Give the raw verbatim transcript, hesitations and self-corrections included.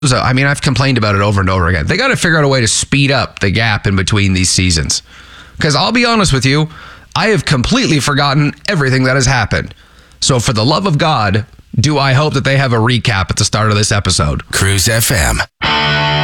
So, I mean, I've complained about it over and over again. They got to figure out a way to speed up the gap in between these seasons. Because I'll be honest with you, I have completely forgotten everything that has happened. So for the love of God, do I hope that they have a recap at the start of this episode. Cruise F M.